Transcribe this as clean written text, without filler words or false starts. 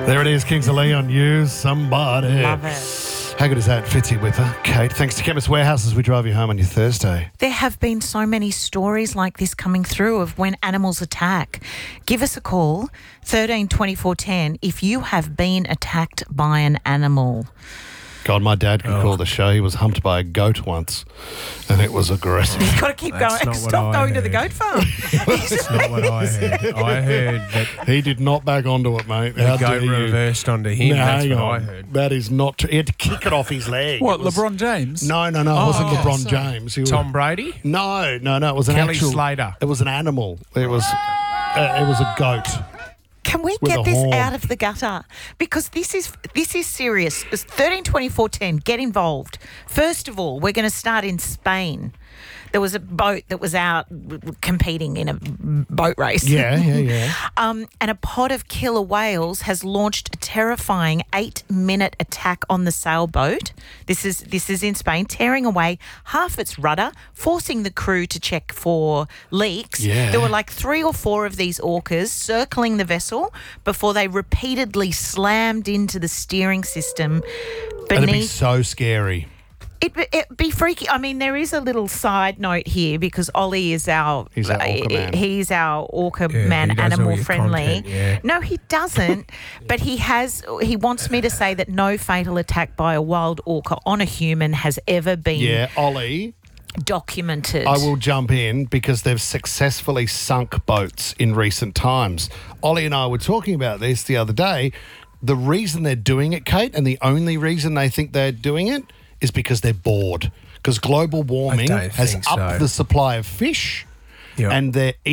There it is, Kings of Leon, You Somebody. Love it. How good is that? Fitzy with her, Kate. Thanks to Chemist Warehouse as we drive you home on your Thursday. There have been so many stories like this coming through of when animals attack. Give us a call, 13 24 10, if you have been attacked by an animal. God, my dad could call the show. He was humped by a goat once, and it was aggressive. You've got to keep going. Stop going to the goat farm. That's not what I heard. I heard that He did not back onto it, mate. the goat reversed onto him. No, That's hang what on. I heard. That is not true. He had to kick it off his leg. What, It was- LeBron James? No, it wasn't okay. LeBron So- James. He was- Tom Brady? No, it was an Kelly actual... Slater. It was an animal. It was a goat. Can we With get a this horn. out of the gutter? Because this is serious. It's 13 24 10. Get involved. First of all, we're going to start in Spain. There was a boat that was out competing in a boat race. Yeah. And a pod of killer whales has launched a terrifying 8-minute attack on the sailboat. This is in Spain, tearing away half its rudder, forcing the crew to check for leaks. Yeah. There were like 3 or 4 of these orcas circling the vessel before they repeatedly slammed into the steering system That'd be beneath. so scary. It'd be freaky. I mean, there is a little side note here because Ollie is our... He's our orca man. He's our orca Yeah, man, he does all animal your friendly. content, yeah. No, he doesn't. But he wants me to say that no fatal attack by a wild orca on a human has ever been Yeah, Ollie, documented. I will jump in because they've successfully sunk boats in recent times. Ollie and I were talking about this the other day. The reason they're doing it, Kate, and the only reason they think they're doing it is because they're bored. Because global warming I don't has think upped so. the supply of fish Yeah. and they're